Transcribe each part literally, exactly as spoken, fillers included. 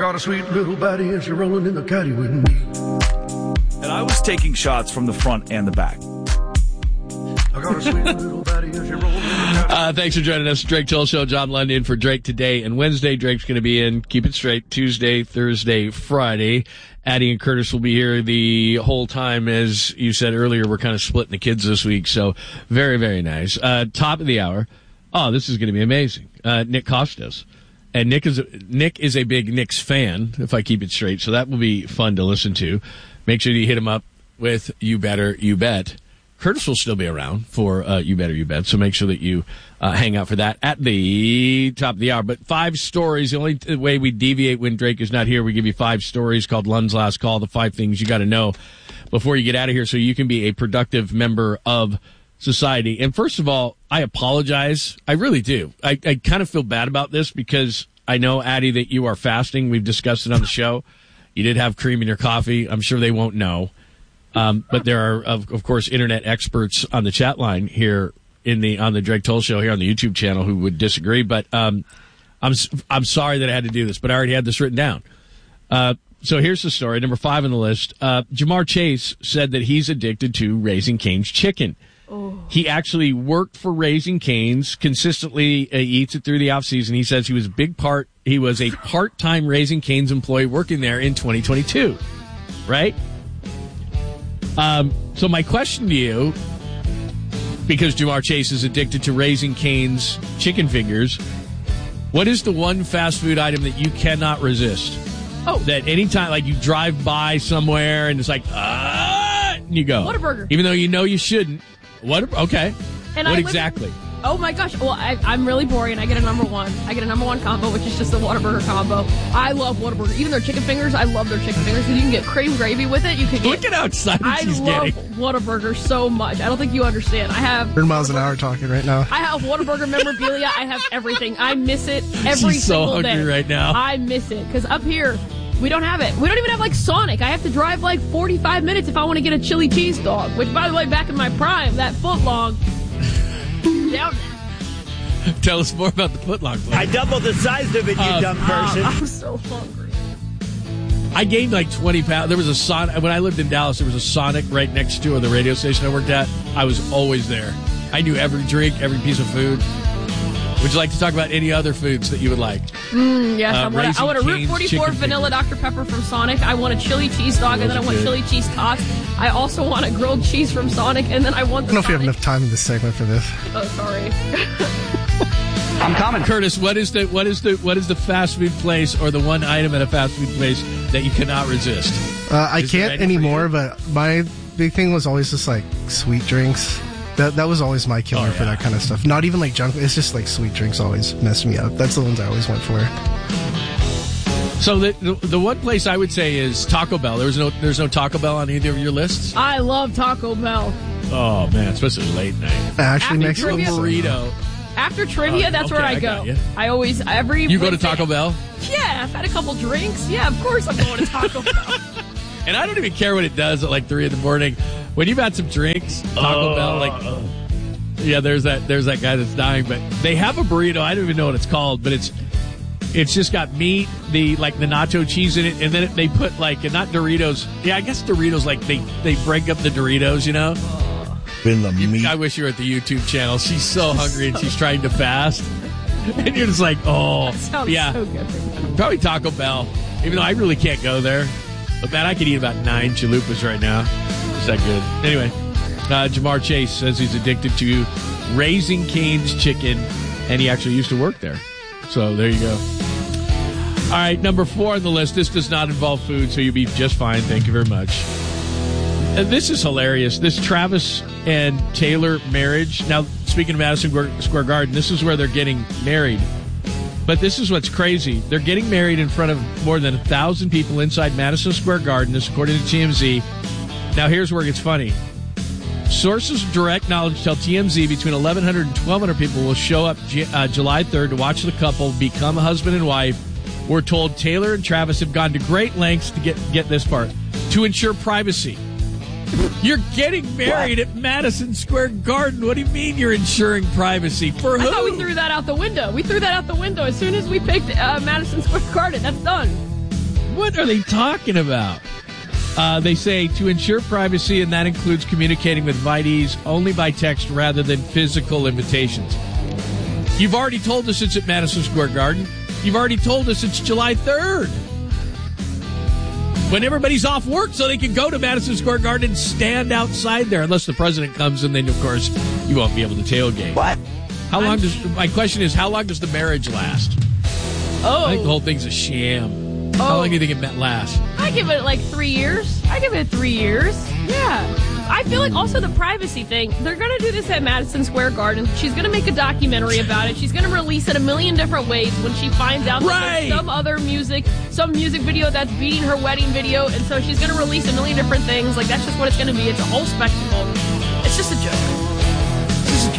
got a sweet little body and she's rolling in the caddy with me. And I was taking shots from the front and the back. I got a sweet little body and she's rolling in the caddy. Uh, thanks for joining us. Drake Toll Show. John London for Drake today and Wednesday. Drake's going to be in. Keep it straight. Tuesday, Thursday, Friday. Addie and Curtis will be here the whole time. As you said earlier, we're kind of splitting the kids this week. So very, very nice. Uh, top of the hour. Oh, this is going to be amazing. Uh, Nick Costos. And Nick is, Nick is a big Knicks fan, if I keep it straight. So that will be fun to listen to. Make sure you hit him up with You Better, You Bet. Curtis will still be around for uh, You Better, You Bet. So make sure that you uh, hang out for that at the top of the hour. But five stories. The only t- way we deviate when Drake is not here, we give you five stories called Lund's Last Call, the five things you got to know before you get out of here so you can be a productive member of society. And first of all, I apologize. I really do. I, I kind of feel bad about this because I know, Addie, that you are fasting. We've discussed it on the show. You did have cream in your coffee. I'm sure they won't know. Um, but there are, of, of course, internet experts on the chat line here in the on the Drake Toll Show here on the YouTube channel who would disagree. But um, I'm I'm sorry that I had to do this, but I already had this written down. Uh, so here's the story. Number five on the list. Uh, Jamar Chase said that he's addicted to Raising Cane's chicken. Oh. He actually worked for Raising Cane's, consistently uh, eats it through the offseason. He says he was a big part, he was a part-time Raising Cane's employee working there in twenty twenty-two. Right? Um, so my question to you, because Jamar Chase is addicted to Raising Cane's chicken fingers, what is the one fast food item that you cannot resist? Oh. That anytime, like you drive by somewhere and it's like, ah, and you go. Whataburger. Even though you know you shouldn't. What? Okay. And what I exactly? Live, oh my gosh. Well, I, I'm really boring. I get a number one. I get a number one combo, which is just the Whataburger combo. I love Whataburger. Even their chicken fingers, I love their chicken fingers. You can get cream gravy with it. You can get. Look at how excited I she's love getting. Whataburger so much. I don't think you understand. I have. one hundred miles an hour talking right now. I have Whataburger memorabilia. I have everything. I miss it every she's so single day. hungry right now. I miss it because up here. We don't have it. We don't even have, like, Sonic. I have to drive, like, forty-five minutes if I want to get a chili cheese dog. Which, by the way, back in my prime, that footlong. Down there. Tell us more about the footlong. I doubled the size of it, you uh, dumb person. Uh, I'm so hungry. I gained, like, twenty pounds. There was a Sonic. When I lived in Dallas, there was a Sonic right next to the radio station I worked at. I was always there. I knew every drink, every piece of food. Would you like to talk about any other foods that you would like? Mm, yes, uh, I want, a, I want a Route forty-four vanilla Doctor Pepper from Sonic. I want a chili cheese dog, and then I want good. chili cheese tots. I also want a grilled cheese from Sonic, and then I want the I don't know Sonic. if we have enough time in this segment for this. Oh, sorry. I'm coming. Curtis, what is the what is the what is the fast food place or the one item at a fast food place that you cannot resist? Uh, I Is there can't any for anymore, you? but my big thing was always just like sweet drinks. That that was always my killer Oh, yeah. for that kind of stuff. Not even like junk. It's just like sweet drinks always messed me up. That's the ones I always went for. So the, the the one place I would say is Taco Bell. There's no there's no Taco Bell on either of your lists. I love Taco Bell. Oh man, especially late night. Actually, After Mexican trivia- Burrito. After trivia, Oh, that's okay, where I I go. got you. I always every You go to Wednesday- Taco Bell? Yeah, I've had a couple drinks. Yeah, of course I'm going to Taco Bell. And I don't even care what it does at like three in the morning. When you've had some drinks, Taco Oh. Bell, like, yeah, there's that there's that guy that's dying. But they have a burrito. I don't even know what it's called, but it's it's just got meat, the like the nacho cheese in it, and then they put like not Doritos. Yeah, I guess Doritos like they they break up the Doritos, you know. In the meat. I wish you were at the YouTube channel. She's so hungry and she's trying to fast, and you're just like, oh, Sounds yeah, so good. probably Taco Bell. Even though I really can't go there, but man, I could eat about nine chalupas right now. Is that good? Anyway, uh, Jamar Chase says he's addicted to Raising Cane's chicken, and he actually used to work there. So there you go. All right, number four on the list. This does not involve food, so you'll be just fine. Thank you very much. And this is hilarious. This Travis and Taylor marriage. Now, speaking of Madison Square Garden, this is where they're getting married. But this is what's crazy. They're getting married in front of more than a thousand people inside Madison Square Garden, this according to T M Z. Now, here's where it gets funny. Sources of direct knowledge tell T M Z between eleven hundred and twelve hundred people will show up J- uh, July third to watch the couple become a husband and wife. We're told Taylor and Travis have gone to great lengths to get, get this part, to ensure privacy. You're getting married at Madison Square Garden. What do you mean you're ensuring privacy? For who? I thought we threw that out the window. We threw that out the window as soon as we picked uh, Madison Square Garden. That's done. What are they talking about? Uh, they say to ensure privacy, and that includes communicating with invitees only by text rather than physical invitations. You've already told us it's at Madison Square Garden. You've already told us it's July third. When everybody's off work so they can go to Madison Square Garden and stand outside there. Unless the president comes, and then, of course, you won't be able to tailgate. What? How long does... My question is, how long does the marriage last? Oh. I think the whole thing's a sham. How Oh. long do you think it lasts? I give it like three years. I give it three years. Yeah. I feel like also the privacy thing, they're going to do this at Madison Square Garden. She's going to make a documentary about it. She's going to release it a million different ways when she finds out that Right. there's some other music, some music video that's beating her wedding video. And so she's going to release a million different things. Like, that's just what it's going to be. It's a whole spectacle. It's just a joke. It's just a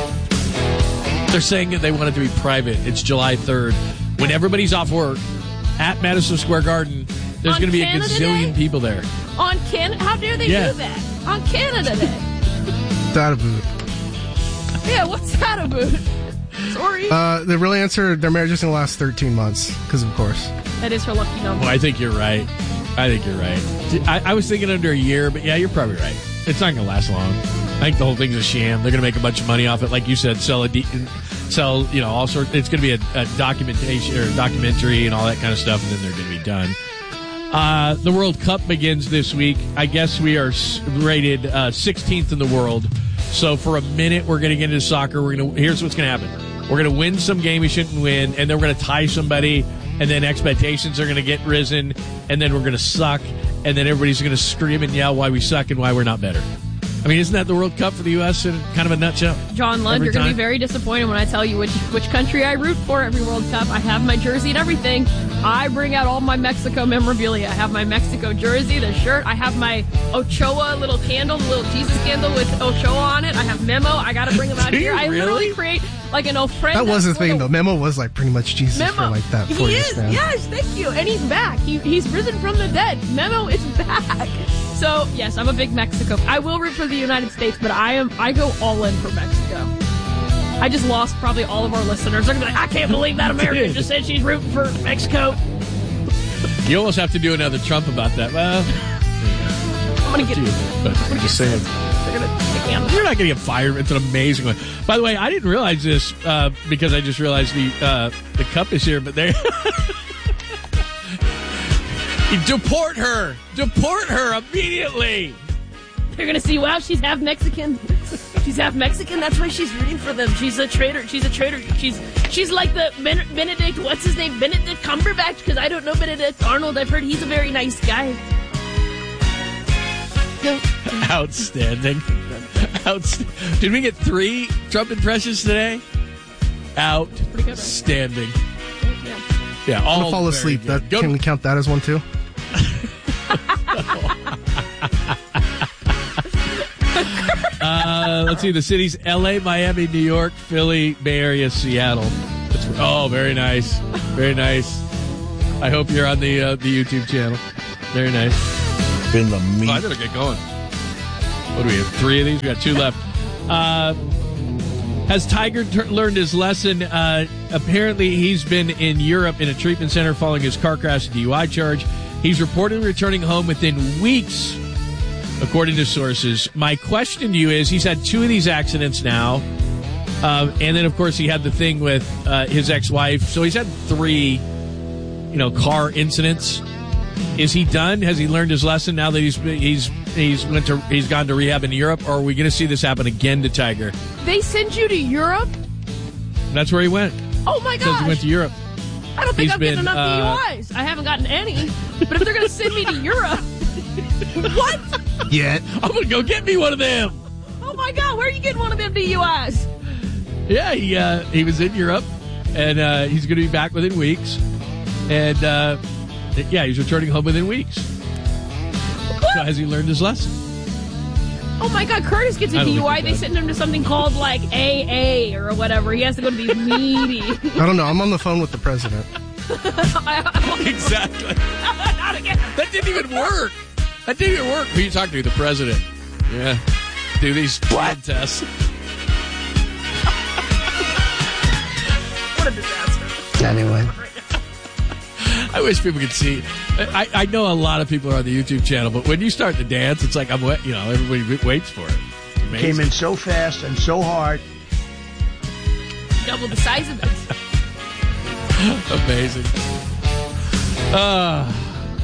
joke. They're saying that they want it to be private. It's July third. When everybody's off work at Madison Square Garden, there's On going to be a Canada gazillion Day? people there. On Canada, how dare they Yeah. do that? On Canada Day. That about. Yeah, what's that about? Sorry. Uh, the real answer, their marriage is going to last thirteen months, because of course. That is her lucky number. Well, I think you're right. I think you're right. I, I was thinking under a year, but yeah, you're probably right. It's not going to last long. I think the whole thing's a sham. They're going to make a bunch of money off it, like you said. Sell a, de- sell, you know, all sorts. It's going to be a, a documentation or a documentary and all that kind of stuff, and then they're going to be done. Uh, the World Cup begins this week. I guess we are s- rated uh, sixteenth in the world. So for a minute, we're going to get into soccer. We're going to. Here's what's going to happen. We're going to win some game we shouldn't win, and then we're going to tie somebody, and then expectations are going to get risen, and then we're going to suck, and then everybody's going to scream and yell why we suck and why we're not better. I mean, isn't that the World Cup for the U S in kind of a nutshell? John Lund, Every you're going to be time? very disappointed when I tell you which which country I root for every World Cup. I have my jersey and everything. I bring out all my Mexico memorabilia. I have my Mexico jersey, the shirt. I have my Ochoa little candle, the little Jesus candle with Ochoa on it. I have Memo. I got to bring them out Do here. you I really? literally create like an ofrenda. That was the for thing, though. Memo was like pretty much Jesus Memo. for like that four he year is, span. yes, thank you. And he's back. He, he's risen from the dead. Memo is back. So, yes, I'm a big Mexico. I will root for the United States, but I am I go all in for Mexico. I just lost probably all of our listeners. They're going to be like, I can't believe that American just said she's rooting for Mexico. You almost have to do another Trump about that. Well, I'm going to get... but I'm just saying. They're going to take me on the- You're not going to get fired. It's an amazing one. By the way, I didn't realize this uh, because I just realized the uh, the cup is here, but they deport her, deport her immediately. They're going to see, wow, she's half Mexican. She's half Mexican. That's why she's rooting for them. She's a traitor. She's a traitor. She's she's like the Ben- Benedict, what's his name? Benedict Cumberbatch, because I don't know Benedict Arnold. I've heard he's a very nice guy. Outstanding. Outst- Did we get three Trump impressions today? Outstanding. Yeah. Yeah, I'm all gonna fall very asleep. good. That, Go- can we count that as one too? Uh, let's see. The cities: L A, Miami, New York, Philly, Bay Area, Seattle. That's, oh, very nice, very nice. I hope you're on the uh, the YouTube channel. Very nice. Been the meat. Oh, I better get going. What do we have? Three of these. We got two left. Uh, has Tiger t- learned his lesson? Uh, apparently, he's been in Europe in a treatment center following his car crash and D U I charge. He's reportedly returning home within weeks, according to sources. My question to you is, he's had two of these accidents now. Um, and then, of course, he had the thing with uh, his ex-wife. So he's had three, you know, car incidents. Is he done? Has he learned his lesson now that he's he's he's went to he's gone to rehab in Europe? Or are we going to see this happen again to Tiger? They send you to Europe? That's where he went. Oh, my Says he went gosh. to Europe. I don't think he's I'm getting been, enough uh, D U Is. I haven't gotten any. But if they're going to send me to Europe, what? Yet. I'm going to go get me one of them. Oh, my God. Where are you getting one of them D U Is? Yeah, he uh, he was in Europe, and uh, he's going to be back within weeks. And uh, yeah, he's returning home within weeks. So has he learned his lesson? Oh, my God. Curtis gets I a don't D U I. think he They does. send him to something called, like, A A or whatever. He has to go to these meaty. I don't know. I'm on the phone with the president. Exactly. That didn't even work. That didn't even work. Who you talking to? The president. Yeah. Do these blood tests. What a disaster. Anyway. I wish people could see. I, I know a lot of people are on the YouTube channel, but when you start to dance, it's like I'm, wait- you know, everybody waits for it. It's amazing. Came in so fast and so hard. Double the size of it. Amazing. Uh,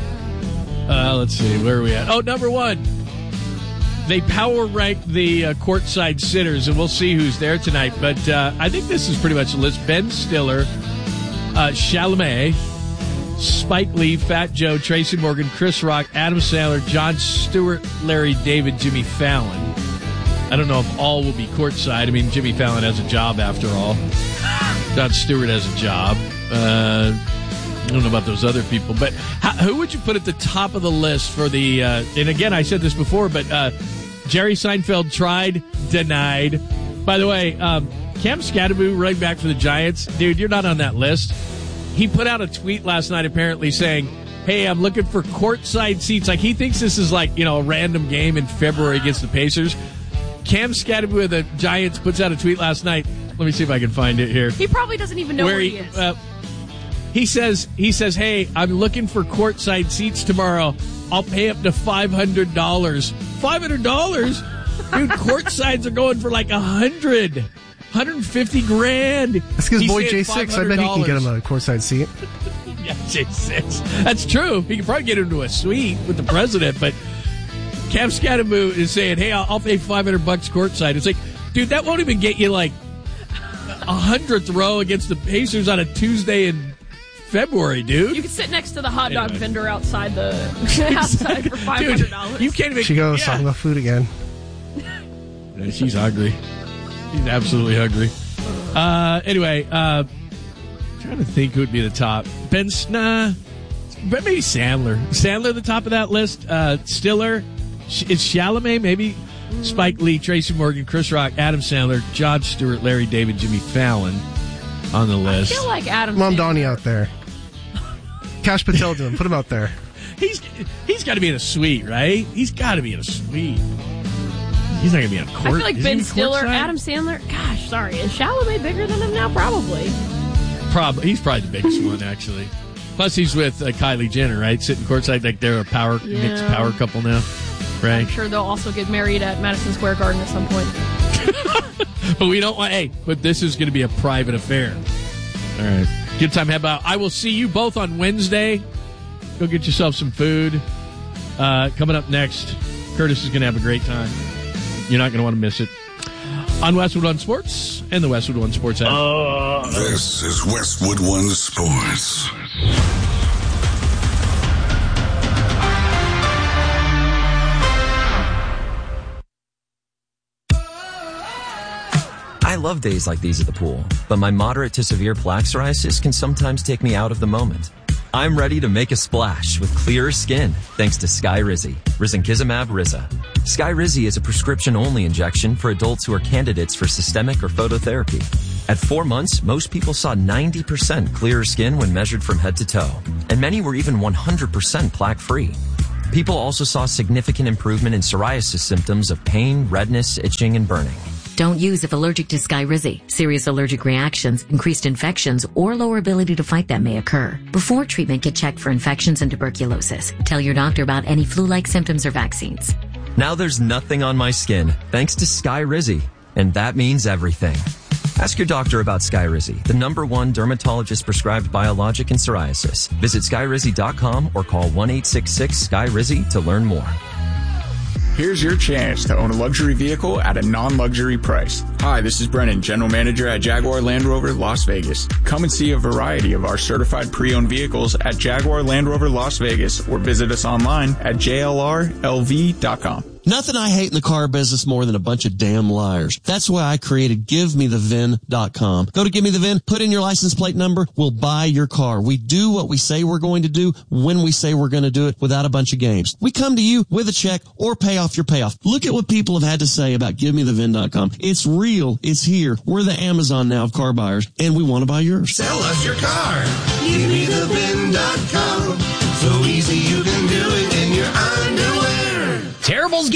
uh, let's see. Where are we at? Oh, number one. They power rank the uh, courtside sitters, and we'll see who's there tonight. But uh, I think this is pretty much the list. Ben Stiller, uh, Chalamet, Spike Lee, Fat Joe, Tracy Morgan, Chris Rock, Adam Sandler, Jon Stewart, Larry David, Jimmy Fallon. I don't know if all will be courtside. I mean, Jimmy Fallon has a job after all. Jon Stewart has a job. Uh, I don't know about those other people, but how, who would you put at the top of the list for the, uh, and again, I said this before, but uh, Jerry Seinfeld tried, denied. By the way, um, Cam Scatterbo running back for the Giants, dude, you're not on that list. He put out a tweet last night apparently saying, hey, I'm looking for courtside seats. Like, he thinks this is like, you know, a random game in February against the Pacers. Cam Scatterbo of the Giants puts out a tweet last night. Let me see if I can find it here. He probably doesn't even know where, where he, he is. Uh, He says, he says, hey, I'm looking for courtside seats tomorrow. I'll pay up to five hundred dollars. five hundred dollars? Dude, courtsides are going for like one hundred. one hundred fifty grand. That's his boy J six. I bet he can get him a courtside seat. Yeah, J six. That's true. He can probably get him to a suite with the president, but Cam Scatterbo is saying, hey, I'll, I'll pay five hundred bucks courtside. It's like, dude, that won't even get you like a hundredth row against the Pacers on a Tuesday in February, dude. You can sit next to the hot dog anyway. vendor outside the outside for five hundred dollars. You can't even. She goes yeah. talking about food again. Yeah, she's hungry. She's absolutely hungry. Uh, anyway, uh, trying to think who would be the top. Ben, nah, but maybe Sandler. Sandler, the top of that list. Uh, Stiller, is Chalamet maybe? Spike Lee, Tracy Morgan, Chris Rock, Adam Sandler, Jon Stewart, Larry David, Jimmy Fallon on the list. I feel like Adam Mom Sandler. Donnie out there. Cash Patel to him. Put him out there. He's he's got to be in a suite, right? He's got to be in a suite. He's not going to be in a court. I feel like Is Ben he Stiller, courtside? Adam Sandler. Gosh, sorry. Is Chalamet bigger than him now? Probably. Probably. He's probably the biggest one, actually. Plus, he's with uh, Kylie Jenner, right? Sitting courtside like they're a power Yeah. mixed power couple now, right? I'm sure they'll also get married at Madison Square Garden at some point. But we don't want. Hey, but this is going to be a private affair. All right. Good time. How about I will see you both on Wednesday. Go get yourself some food. Uh, coming up next, Curtis is going to have a great time. You're not going to want to miss it. On Westwood One Sports and the Westwood One Sports app. Uh, This is Westwood One Sports. I love days like these at the pool, but my moderate to severe plaque psoriasis can sometimes take me out of the moment. I'm ready to make a splash with clearer skin thanks to Skyrizi, Risankizumab Riza. Skyrizi is a prescription-only injection for adults who are candidates for systemic or phototherapy. At four months, most people saw ninety percent clearer skin when measured from head to toe, and many were even one hundred percent plaque-free. People also saw significant improvement in psoriasis symptoms of pain, redness, itching, and burning. Don't use if allergic to Skyrizi. Serious allergic reactions, increased infections, or lower ability to fight them may occur. Before treatment, get checked for infections and tuberculosis. Tell your doctor about any flu-like symptoms or vaccines. Now there's nothing on my skin thanks to Skyrizi, and that means everything. Ask your doctor about Skyrizi, the number one dermatologist-prescribed biologic in psoriasis. Visit skyrizi dot com or call one eight six six sky rizi to learn more. Here's your chance to own a luxury vehicle at a non-luxury price. Hi, this is Brennan, General Manager at Jaguar Land Rover Las Vegas. Come and see a variety of our certified pre-owned vehicles at Jaguar Land Rover Las Vegas or visit us online at j l r l v dot com. Nothing I hate in the car business more than a bunch of damn liars. That's why I created give me the V I N dot com. Go to Give Me the V I N, put in your license plate number, we'll buy your car. We do what we say we're going to do when we say we're going to do it without a bunch of games. We come to you with a check or pay off your payoff. Look at what people have had to say about Give Me the V I N dot com. It's real. It's here. We're the Amazon now of car buyers, and we want to buy yours. Sell us your car. Give me the V I N dot com. So easy you can do it in your underwear. Terrible's Gaming is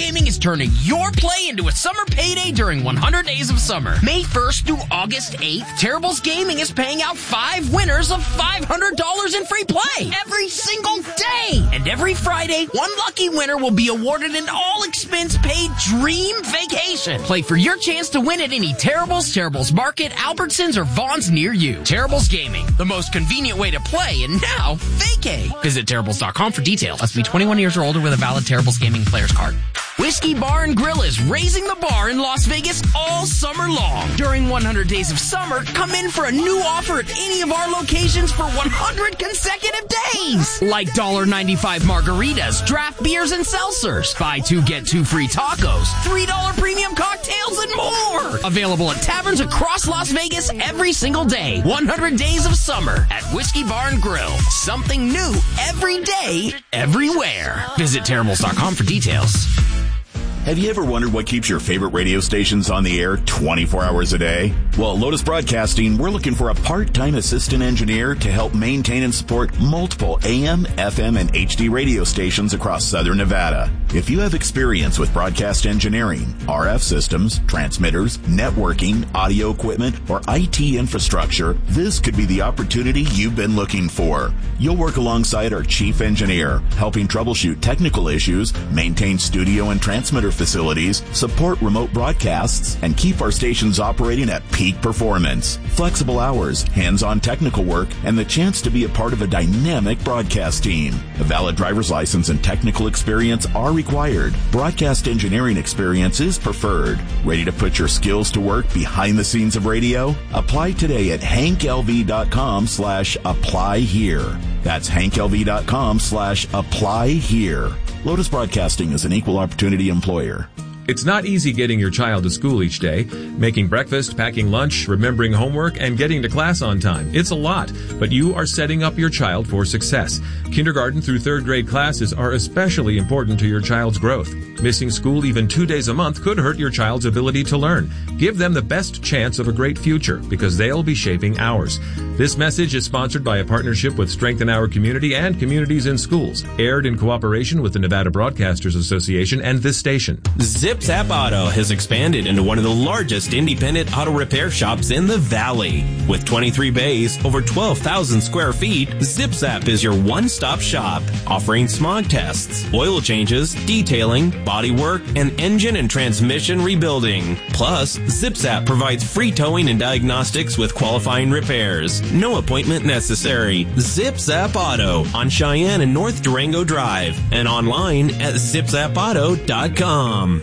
turning your play into a summer payday during one hundred Days of Summer. May first through August eighth, Terribles Gaming is paying out five winners of five hundred dollars in free play every single day. And every Friday, one lucky winner will be awarded an all-expense-paid dream vacation. Play for your chance to win at any Terribles, Terribles Market, Albertsons, or Vaughn's near you. Terribles Gaming, the most convenient way to play, and now vacay. Visit Terribles dot com for details. Must be twenty-one years or older with a valid Terribles Gaming player's card. Whiskey Bar and Grill is raising the bar in Las Vegas all summer long. During one hundred Days of Summer, come in for a new offer at any of our locations for one hundred consecutive days. Like one dollar ninety-five margaritas, draft beers, and seltzers. Buy two, get two free tacos, three dollars premium cocktails, and more. Available at taverns across Las Vegas every single day. one hundred Days of Summer at Whiskey Bar and Grill. Something new every day, everywhere. Visit Terribles dot com for details. Have you ever wondered what keeps your favorite radio stations on the air twenty-four hours a day? Well, at Lotus Broadcasting, we're looking for a part-time assistant engineer to help maintain and support multiple A M, F M, and H D radio stations across Southern Nevada. If you have experience with broadcast engineering, R F systems, transmitters, networking, audio equipment, or I T infrastructure, this could be the opportunity you've been looking for. You'll work alongside our chief engineer, helping troubleshoot technical issues, maintain studio and transmitter facilities, support remote broadcasts, and keep our stations operating at peak performance. Flexible hours, hands-on technical work, and the chance to be a part of a dynamic broadcast team. A valid driver's license and technical experience are required. Broadcast engineering experience is preferred. Ready to put your skills to work behind the scenes of radio? Apply today at hanklv.com slash apply here. That's hanklv.com slash apply here. Lotus Broadcasting is an equal opportunity employer. It's not easy getting your child to school each day. Making breakfast, packing lunch, remembering homework, and getting to class on time. It's a lot, but you are setting up your child for success. Kindergarten through third grade classes are especially important to your child's growth. Missing school even two days a month could hurt your child's ability to learn. Give them the best chance of a great future, because they'll be shaping ours. This message is sponsored by a partnership with Strengthen Our Community and Communities in Schools, aired in cooperation with the Nevada Broadcasters Association and this station. Zip Zap Auto has expanded into one of the largest independent auto repair shops in the Valley. With twenty-three bays, over twelve thousand square feet, Zip Zap is your one-stop shop, offering smog tests, oil changes, detailing, body work, and engine and transmission rebuilding. Plus, Zip Zap provides free towing and diagnostics with qualifying repairs. No appointment necessary. Zip Zap Auto on Cheyenne and North Durango Drive and online at zip zap auto dot com.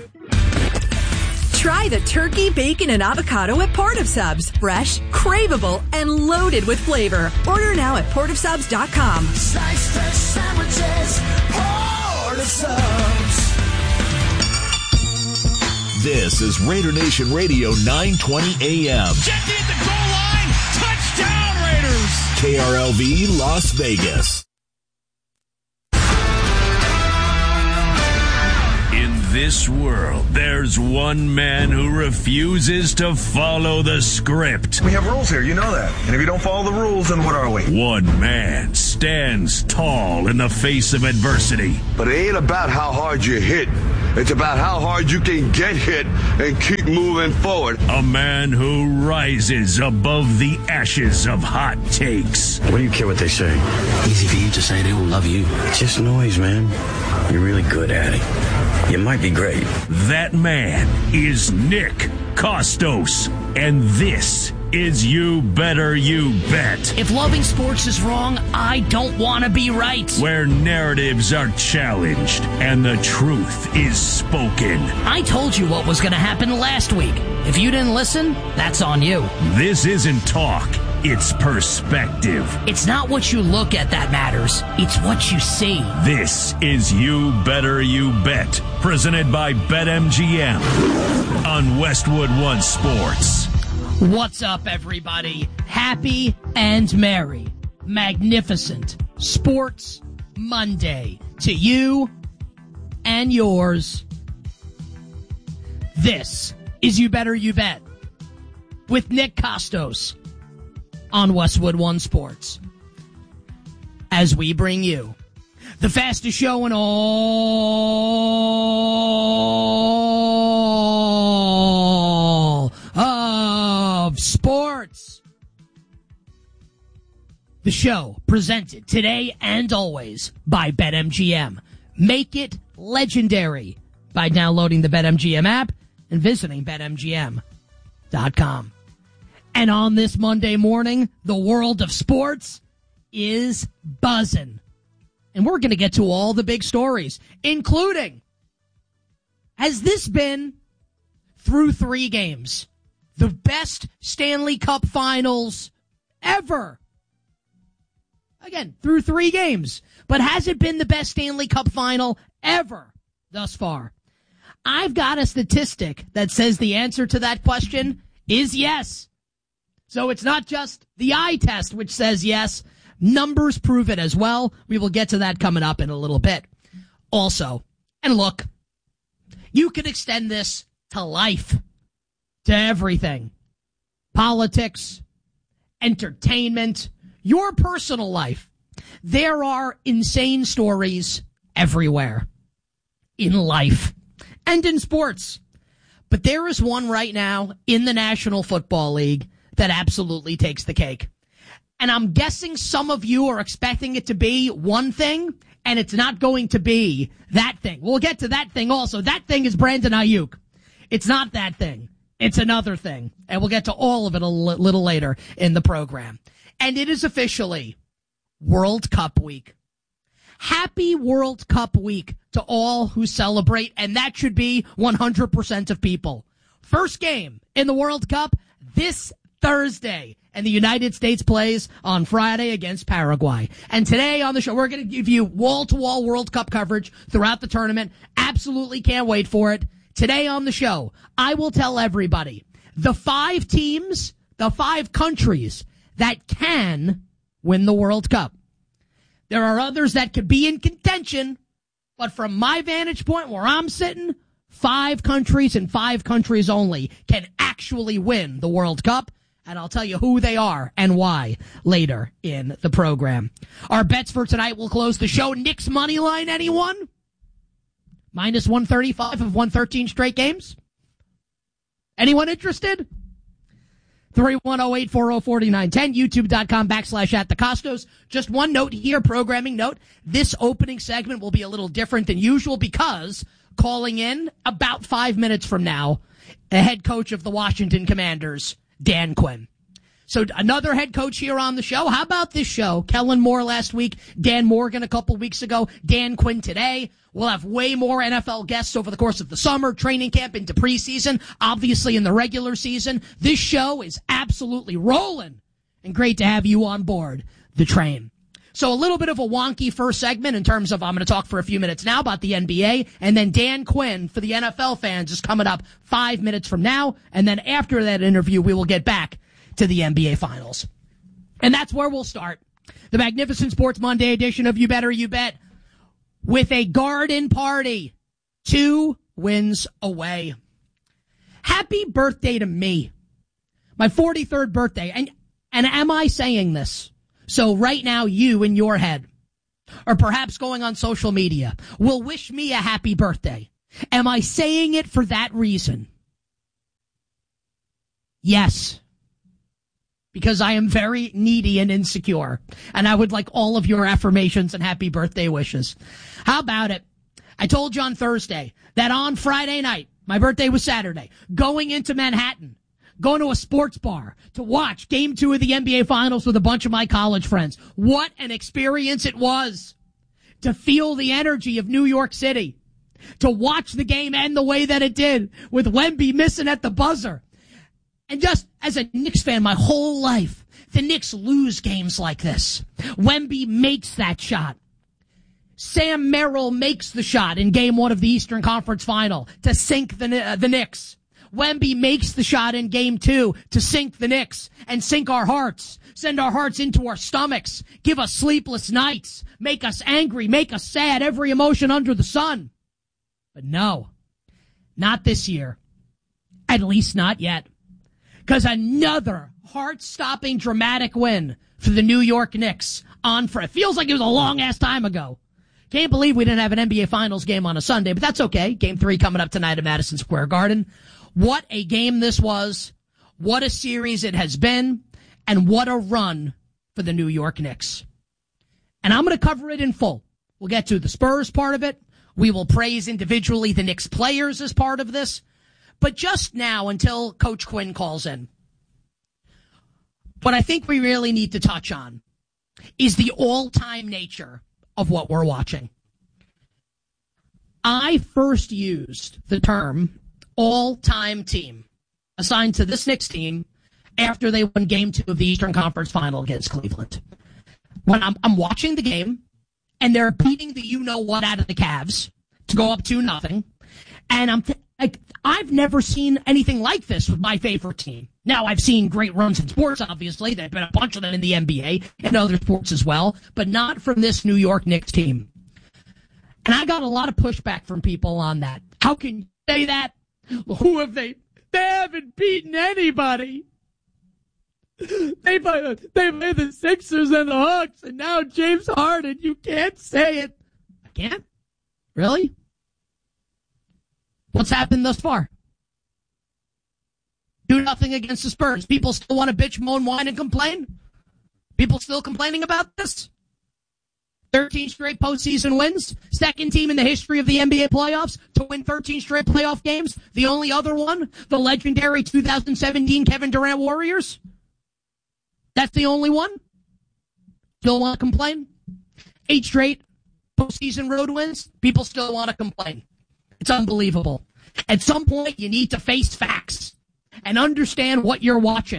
Try the turkey, bacon, and avocado at Port of Subs. Fresh, craveable, and loaded with flavor. Order now at port of subs dot com. Slice fresh sandwiches, Port of Subs. This is Raider Nation Radio nine twenty A M. Jackie at the goal line. Touchdown, Raiders. K R L V Las Vegas. In this world, there's one man who refuses to follow the script. We have rules here, you know that. And if you don't follow the rules, then what are we? One man stands tall in the face of adversity. But it ain't about how hard you hit. It's about how hard you can get hit and keep moving forward. A man who rises above the ashes of hot takes. What do you care what they say? Easy for you to say they will love you. It's just noise, man. You're really good at it. You might be great. That man is Nick Costos, and this is You Better You Bet. If loving sports is wrong, I don't want to be right. Where narratives are challenged and the truth is spoken. I told you what was going to happen last week. If you didn't listen, that's on you. This isn't talk. It's perspective. It's not what you look at that matters. It's what you see. This is You Better You Bet, presented by BetMGM on Westwood One Sports. What's up, everybody? Happy and merry, magnificent Sports Monday to you and yours. This is You Better You Bet with Nick Costos on Westwood One Sports, as we bring you the fastest show in all show presented today and always by BetMGM. Make it legendary by downloading the BetMGM app and visiting Bet M G M dot com. And on this Monday morning, the world of sports is buzzing. And we're going to get to all the big stories, including, has this been, through three games, the best Stanley Cup finals ever? Again, through three games. But has it been the best Stanley Cup final ever thus far? I've got a statistic that says the answer to that question is yes. So it's not just the eye test which says yes. Numbers prove it as well. We will get to that coming up in a little bit. Also, and look, you can extend this to life, to everything. Politics, entertainment, your personal life. There are insane stories everywhere in life and in sports. But there is one right now in the National Football League that absolutely takes the cake. And I'm guessing some of you are expecting it to be one thing, and it's not going to be that thing. We'll get to that thing also. That thing is Brandon Ayuk. It's not that thing. It's another thing. And we'll get to all of it a l- little later in the program. And it is officially World Cup week. Happy World Cup week to all who celebrate, and that should be one hundred percent of people. First game in the World Cup this Thursday, and the United States plays on Friday against Paraguay. And today on the show, we're going to give you wall-to-wall World Cup coverage throughout the tournament. Absolutely can't wait for it. Today on the show, I will tell everybody the five teams, the five countries that can win the World Cup. There are others that could be in contention, but from my vantage point where I'm sitting, five countries and five countries only can actually win the World Cup. And I'll tell you who they are and why later in the program. Our bets for tonight will close the show. Knicks money line, anyone? Minus one thirty-five of one thirteen straight games. Anyone interested? three one zero, eight four zero, four nine one zero, youtube.com backslash at the Costos. Just one note here, programming note. This opening segment will be a little different than usual because calling in about five minutes from now, the head coach of the Washington Commanders, Dan Quinn. So another head coach here on the show. How about this show? Kellen Moore last week, Dan Morgan a couple weeks ago, Dan Quinn today. We'll have way more N F L guests over the course of the summer, training camp into preseason, obviously in the regular season. This show is absolutely rolling, and great to have you on board the train. So a little bit of a wonky first segment in terms of I'm going to talk for a few minutes now about the N B A, and then Dan Quinn for the N F L fans is coming up five minutes from now, and then after that interview, we will get back to the N B A Finals. And that's where we'll start. The Magnificent Sports Monday edition of You Better You Bet with a garden party. Two wins away. Happy birthday to me. My forty-third birthday. And, and am I saying this? So right now, you in your head, or perhaps going on social media, will wish me a happy birthday. Am I saying it for that reason? Yes. Because I am very needy and insecure, and I would like all of your affirmations and happy birthday wishes. How about it? I told you on Thursday that on Friday night, my birthday was Saturday, going into Manhattan, going to a sports bar to watch game two of the N B A Finals with a bunch of my college friends. What an experience it was to feel the energy of New York City, to watch the game end the way that it did with Wemby missing at the buzzer. And just as a Knicks fan my whole life, the Knicks lose games like this. Wemby makes that shot. Sam Merrill makes the shot in game one of the Eastern Conference Final to sink the, uh, the Knicks. Wemby makes the shot in game two to sink the Knicks and sink our hearts, send our hearts into our stomachs, give us sleepless nights, make us angry, make us sad, every emotion under the sun. But no, not this year. At least not yet. Because another heart-stopping dramatic win for the New York Knicks on for it feels like it was a long-ass time ago. Can't believe we didn't have an N B A Finals game on a Sunday, but that's okay. Game three coming up tonight at Madison Square Garden. What a game this was. What a series it has been. And what a run for the New York Knicks. And I'm going to cover it in full. We'll get to the Spurs part of it. We will praise individually the Knicks players as part of this. But just now, until Coach Quinn calls in, what I think we really need to touch on is the all-time nature of what we're watching. I first used the term all-time team assigned to this Knicks team after they won Game two of the Eastern Conference Final against Cleveland. When I'm, I'm watching the game, and they're beating the you-know-what out of the Cavs to go up two nothing, and I'm th- like, I've never seen anything like this with my favorite team. Now, I've seen great runs in sports, obviously. There have been a bunch of them in the N B A and other sports as well, but not from this New York Knicks team. And I got a lot of pushback from people on that. How can you say that? Who have they? They haven't beaten anybody. They play, they play the Sixers and the Hawks, and now James Harden. You can't say it. I can't? Really? What's happened thus far? Do nothing against the Spurs. People still want to bitch, moan, whine, and complain? People still complaining about this? thirteen straight postseason wins. Second team in the history of the N B A playoffs to win thirteen straight playoff games. The only other one, the legendary two thousand seventeen Kevin Durant Warriors. That's the only one? Still want to complain? Eight straight postseason road wins. People still want to complain. It's unbelievable. At some point, you need to face facts and understand what you're watching.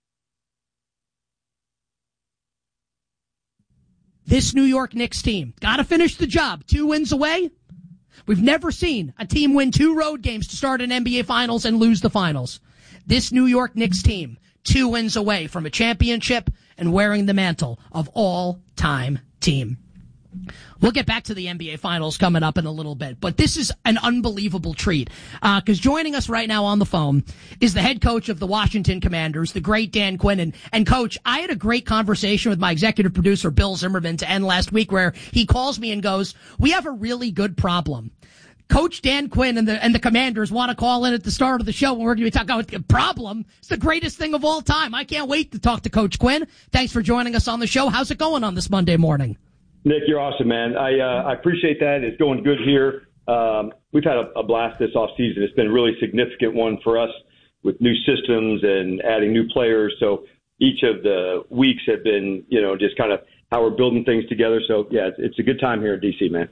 This New York Knicks team got to finish the job. Two wins away. We've never seen a team win two road games to start an N B A Finals and lose the finals. This New York Knicks team, two wins away from a championship and wearing the mantle of all-time team. We'll get back to the N B A Finals coming up in a little bit, but this is an unbelievable treat because uh, joining us right now on the phone is the head coach of the Washington Commanders, the great Dan Quinn. And, and Coach, I had a great conversation with my executive producer, Bill Zimmerman, to end last week where he calls me and goes, we have a really good problem. Coach Dan Quinn and the and the Commanders want to call in at the start of the show when we're going to be talking about the problem. It's the greatest thing of all time. I can't wait to talk to Coach Quinn. Thanks for joining us on the show. How's it going on this Monday morning? Nick, you're awesome, man. I uh, I appreciate that. It's going good here. Um, we've had a, a blast this offseason. It's been a really significant one for us with new systems and adding new players. So each of the weeks have been, you know, just kind of how we're building things together. So, yeah, it's, it's a good time here in D C, man.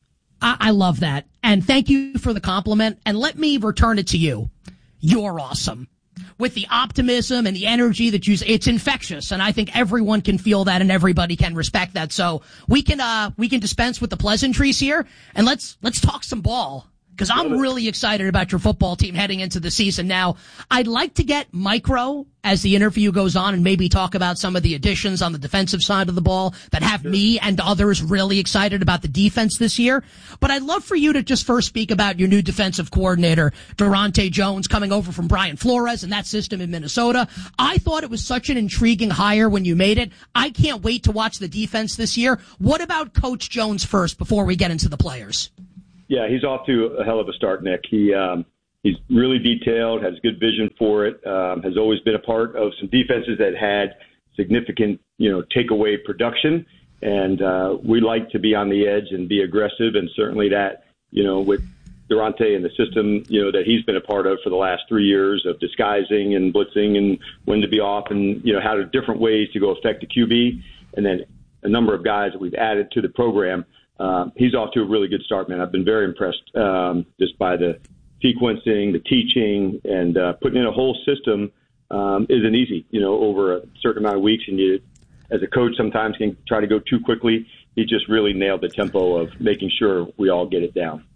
I, I love that. And thank you for the compliment. And let me return it to you. You're awesome. With the optimism and the energy that you, it's infectious, and I think everyone can feel that and everybody can respect that. So we can, uh, we can dispense with the pleasantries here, and let's, let's talk some ball. Because I'm really excited about your football team heading into the season. Now, I'd like to get micro as the interview goes on and maybe talk about some of the additions on the defensive side of the ball that have sure. me and others really excited about the defense this year. But I'd love for you to just first speak about your new defensive coordinator, Durante Jones, coming over from Brian Flores and that system in Minnesota. I thought it was such an intriguing hire when you made it. I can't wait to watch the defense this year. What about Coach Jones first before we get into the players? Yeah, he's off to a hell of a start, Nick. He um, he's really detailed, has good vision for it, um, has always been a part of some defenses that had significant, you know, takeaway production. And uh, we like to be on the edge and be aggressive. And certainly that, you know, with Durante and the system, you know, that he's been a part of for the last three years of disguising and blitzing and when to be off and, you know, how to different ways to go affect the Q B. And then a number of guys that we've added to the program. Um, he's off to a really good start, man. I've been very impressed um, just by the sequencing, the teaching, and uh, putting in a whole system um, isn't easy, you know, over a certain amount of weeks. And you, as a coach, sometimes can try to go too quickly. He just really nailed the tempo of making sure we all get it down.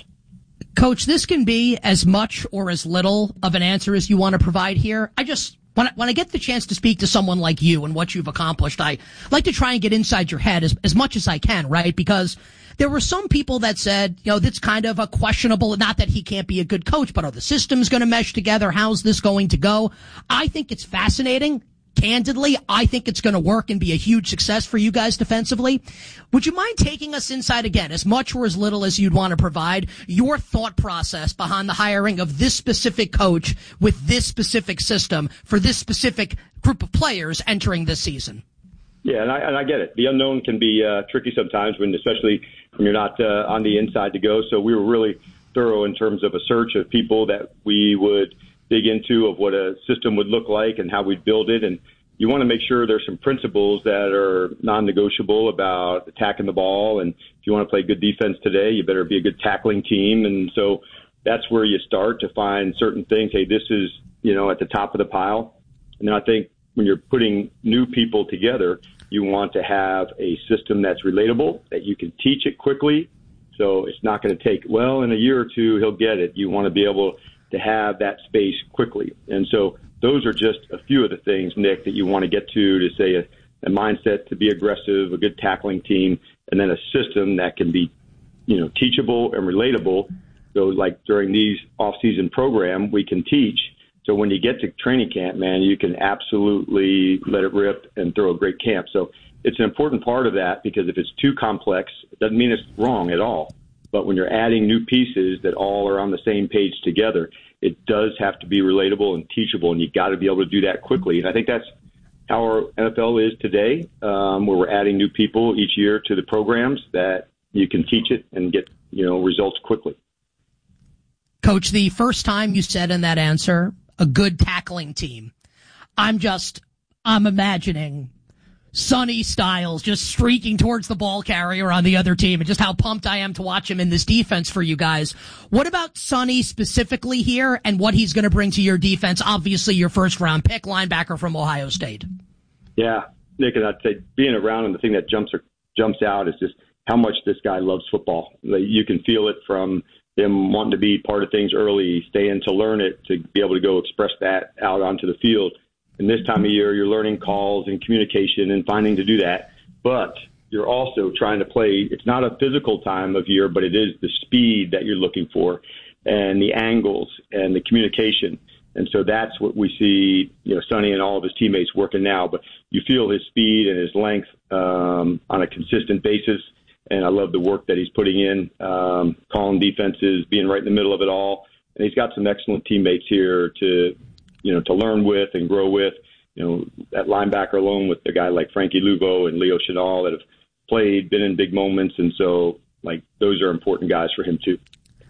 Coach, this can be as much or as little of an answer as you want to provide here. I just... When I, when I get the chance to speak to someone like you and what you've accomplished, I like to try and get inside your head as, as much as I can, right? Because there were some people that said, you know, that's kind of a questionable, not that he can't be a good coach, but are the systems going to mesh together? How's this going to go? I think it's fascinating. Candidly, I think it's going to work and be a huge success for you guys defensively. Would you mind taking us inside again, as much or as little as you'd want to provide, your thought process behind the hiring of this specific coach with this specific system for this specific group of players entering this season? Yeah, and I, and I get it. The unknown can be uh, tricky sometimes, when, especially when you're not uh, on the inside to go. So we were really thorough in terms of a search of people that we would dig into, of what a system would look like and how we'd build it. And you want to make sure there's some principles that are non-negotiable about attacking the ball. And if you want to play good defense today, you better be a good tackling team. And so that's where you start to find certain things. Hey, this is, you know, at the top of the pile. And then I think when you're putting new people together, you want to have a system that's relatable, that you can teach it quickly. So it's not going to take, well, in a year or two, he'll get it. You want to be able to have that space quickly. And so those are just a few of the things, Nick, that you want to get to, to say a, a mindset to be aggressive, a good tackling team, and then a system that can be, you know, teachable and relatable. So like during these off-season program, we can teach. So when you get to training camp, man, you can absolutely let it rip and throw a great camp. So it's an important part of that, because if it's too complex, it doesn't mean it's wrong at all. But when you're adding new pieces that all are on the same page together, it does have to be relatable and teachable, and you got to be able to do that quickly. And I think that's how our N F L is today, um, where we're adding new people each year to the programs, that you can teach it and get, you know, results quickly. Coach, the first time you said in that answer, a good tackling team, I'm just, I'm imagining Sonny Styles just streaking towards the ball carrier on the other team, and just how pumped I am to watch him in this defense for you guys. What about Sonny specifically here, and what he's going to bring to your defense? Obviously, your first round pick, linebacker from Ohio State. Yeah, Nick, and I'd say being around him, the thing that jumps jumps out is just how much this guy loves football. Like, you can feel it from him wanting to be part of things early, staying to learn it, to be able to go express that out onto the field. And this time of year, you're learning calls and communication and finding to do that. But you're also trying to play. It's not a physical time of year, but it is the speed that you're looking for, and the angles and the communication. And so that's what we see, you know, Sonny and all of his teammates working now. But you feel his speed and his length um, on a consistent basis. And I love the work that he's putting in, um, calling defenses, being right in the middle of it all. And he's got some excellent teammates here to, you know, to learn with and grow with. You know, that linebacker alone with a guy like Frankie Luvo and Leo Chenal that have played, been in big moments. And so, like, those are important guys for him too.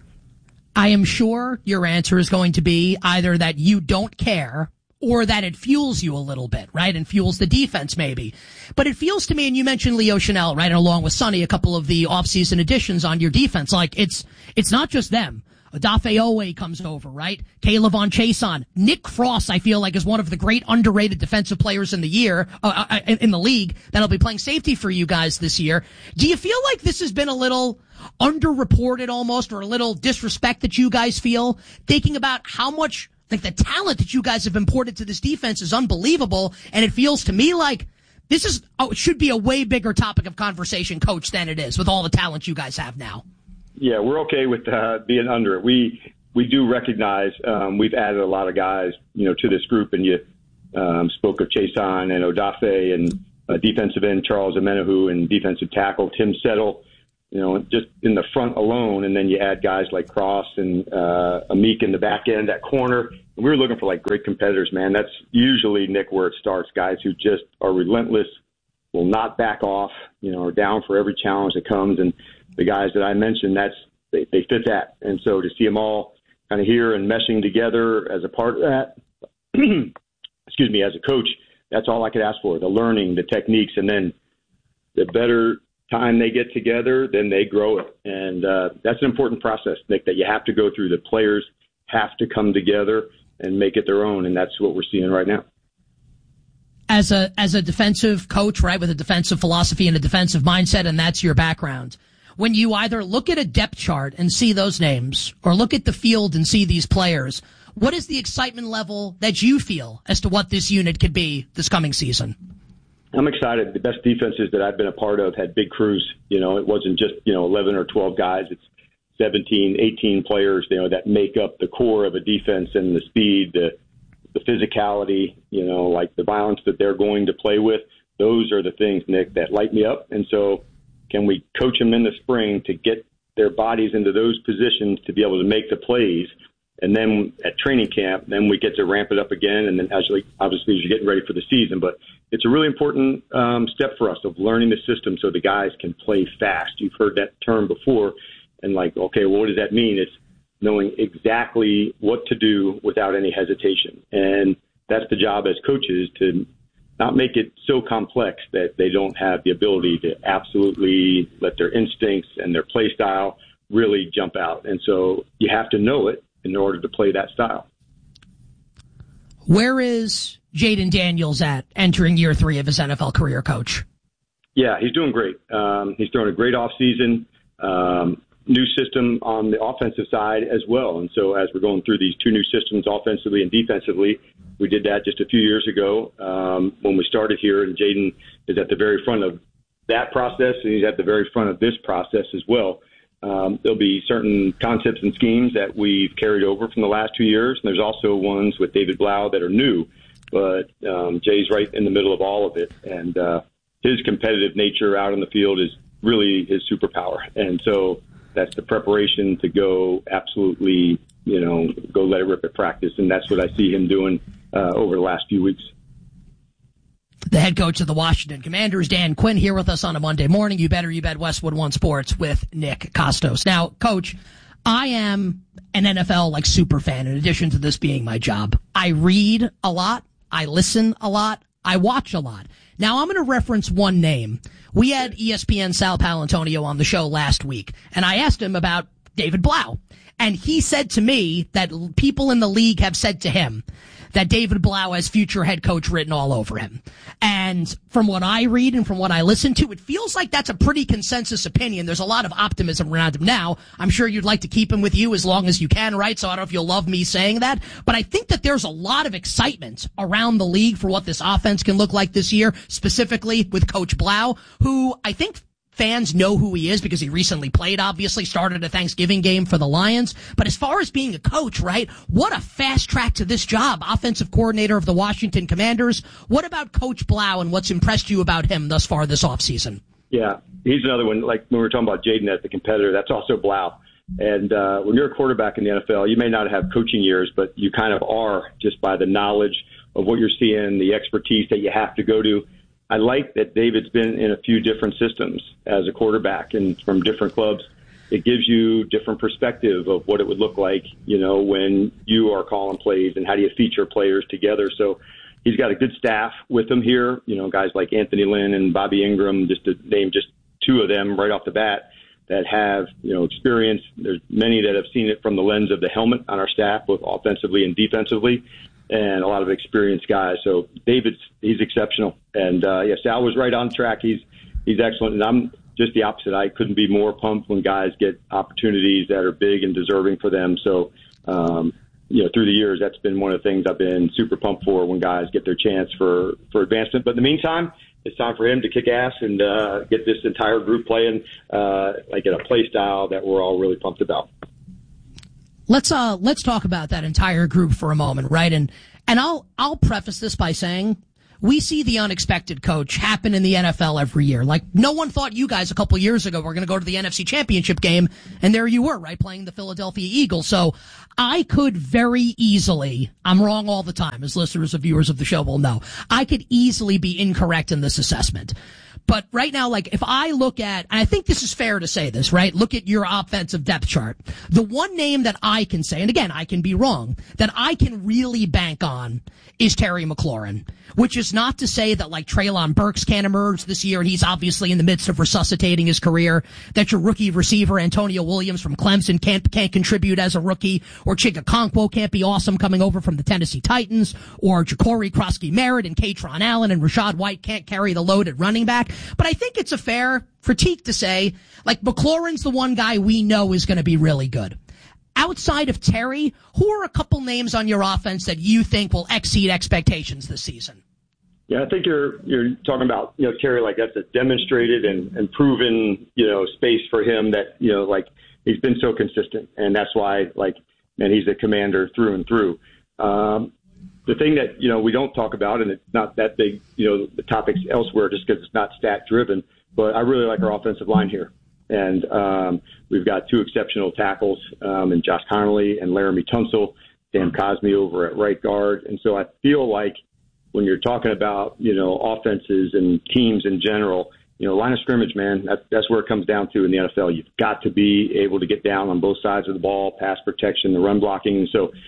I am sure your answer is going to be either that you don't care, or that it fuels you a little bit, right? And fuels the defense maybe. But it feels to me, and you mentioned Leo Chenal, right? And along with Sonny, a couple of the offseason additions on your defense. Like, it's, it's not just them. Odafe Owe comes over, right? Caleb Von Chason. Nick Frost, I feel like, is one of the great underrated defensive players in the year, uh, in the league, that'll be playing safety for you guys this year. Do you feel like this has been a little underreported almost, or a little disrespect that you guys feel, thinking about how much, like, the talent that you guys have imported to this defense is unbelievable, and it feels to me like this is, oh, it should be a way bigger topic of conversation, Coach, than it is with all the talent you guys have now. Yeah, we're okay with uh, being under it. We we do recognize um, we've added a lot of guys, you know, to this group, and you um, spoke of Chason and Odafe and uh, defensive end Charles Amenahu and defensive tackle Tim Settle, you know, just in the front alone, and then you add guys like Cross and uh, Amik in the back end, that corner. And we were looking for, like, great competitors, man. That's usually, Nick, where it starts, guys who just are relentless, will not back off, you know, are down for every challenge that comes. And the guys that I mentioned, that's they, they fit that. And so to see them all kind of here and meshing together as a part of that, excuse me, as a coach, that's all I could ask for, the learning, the techniques, and then the better time they get together, then they grow it. And uh, that's an important process, Nick, that you have to go through. The players have to come together and make it their own, and that's what we're seeing right now. As a as a defensive coach, right, with a defensive philosophy and a defensive mindset, and that's your background, when you either look at a depth chart and see those names, or look at the field and see these players, what is the excitement level that you feel as to what this unit could be this coming season? I'm excited. The best defenses that I've been a part of had big crews. You know, it wasn't just, you know, eleven or twelve guys. It's seventeen, eighteen players, you know, that make up the core of a defense, and the speed, the, the physicality, you know, like the violence that they're going to play with. Those are the things, Nick, that light me up. And so can we coach them in the spring to get their bodies into those positions to be able to make the plays? And then at training camp, then we get to ramp it up again. And then actually, obviously, as you're getting ready for the season, but it's a really important um, step for us of learning the system so the guys can play fast. You've heard that term before, and like, okay, well, what does that mean? It's knowing exactly what to do without any hesitation. And that's the job as coaches, to not make it so complex that they don't have the ability to absolutely let their instincts and their play style really jump out. And so you have to know it in order to play that style. Where is Jayden Daniels at entering year three of his N F L career, Coach? Yeah, he's doing great. Um, he's throwing a great offseason, um, new system on the offensive side as well. And so as we're going through these two new systems offensively and defensively, we did that just a few years ago um, when we started here, and Jayden is at the very front of that process, and he's at the very front of this process as well. Um, there'll be certain concepts and schemes that we've carried over from the last two years, and there's also ones with David Blau that are new. But um, Jay's right in the middle of all of it, and uh, his competitive nature out on the field is really his superpower. And so that's the preparation to go absolutely, you know, go let it rip at practice, and that's what I see him doing uh, over the last few weeks. The head coach of the Washington Commanders, Dan Quinn, here with us on a Monday morning. You better, you bet, Westwood One Sports with Nick Kostos. Now, Coach, I am an N F L like super fan. In addition to this being my job, I read a lot, I listen a lot, I watch a lot. Now, I'm going to reference one name. We had E S P N Sal Palantonio on the show last week, and I asked him about David Blau. And he said to me that people in the league have said to him that David Blau has future head coach written all over him. And from what I read and from what I listen to, it feels like that's a pretty consensus opinion. There's a lot of optimism around him now. I'm sure you'd like to keep him with you as long as you can, right? So I don't know if you'll love me saying that, but I think that there's a lot of excitement around the league for what this offense can look like this year, specifically with Coach Blau, who I think fans know who he is because he recently played, obviously, started a Thanksgiving game for the Lions. But as far as being a coach, right, what a fast track to this job. Offensive coordinator of the Washington Commanders. What about Coach Blau and what's impressed you about him thus far this offseason? Yeah, he's another one. Like when we were talking about Jayden as the competitor, that's also Blau. And uh, when you're a quarterback in the N F L, you may not have coaching years, but you kind of are just by the knowledge of what you're seeing, the expertise that you have to go to. I like that David's been in a few different systems as a quarterback and from different clubs. It gives you different perspective of what it would look like, you know, when you are calling plays and how do you feature players together. So he's got a good staff with him here, you know, guys like Anthony Lynn and Bobby Ingram, just to name just two of them right off the bat that have, you know, experience. There's many that have seen it from the lens of the helmet on our staff, both offensively and defensively, and a lot of experienced guys. So David's, he's exceptional. And, uh, yeah, Sal was right on track. He's, he's excellent. And I'm just the opposite. I couldn't be more pumped when guys get opportunities that are big and deserving for them. So, um, you know, through the years, that's been one of the things I've been super pumped for when guys get their chance for, for advancement. But in the meantime, it's time for him to kick ass and, uh, get this entire group playing, uh, like in a play style that we're all really pumped about. Let's uh let's talk about that entire group for a moment, right? And and I'll I'll preface this by saying we see the unexpected, Coach, happen in the N F L every year. Like, no one thought you guys a couple years ago were going to go to the N F C Championship game, and there you were, right, playing the Philadelphia Eagles. So I could very easily, I'm wrong all the time, as listeners and viewers of the show will know, I could easily be incorrect in this assessment. But right now, like, if I look at, and I think this is fair to say this, right? Look at your offensive depth chart. The one name that I can say, and again, I can be wrong, that I can really bank on is Terry McLaurin, which is not to say that, like, Treylon Burks can't emerge this year, and he's obviously in the midst of resuscitating his career, that your rookie receiver, Antonio Williams from Clemson, can't, can't contribute as a rookie, or Chig Okonkwo can't be awesome coming over from the Tennessee Titans, or Ja'Cory Krosky-Merritt and Katron Allen and Rachaad White can't carry the load at running back. But I think it's a fair critique to say, like, McLaurin's the one guy we know is going to be really good. Outside of Terry, who are a couple names on your offense that you think will exceed expectations this season? Yeah, I think you're you're talking about, you know, Terry, like that's a demonstrated and, and proven, you know, space for him that, you know, like he's been so consistent. And that's why, like, man, he's a commander through and through. Um, The thing that, you know, we don't talk about, and it's not that big, you know, the topics elsewhere just because it's not stat-driven, but I really like our offensive line here. And um, we've got two exceptional tackles um, in Josh Connolly and Laramie Tunsil, Dan Cosme over at right guard. And so I feel like when you're talking about, you know, offenses and teams in general, you know, line of scrimmage, man, that's, that's where it comes down to in the N F L. You've got to be able to get down on both sides of the ball, pass protection, the run blocking. And so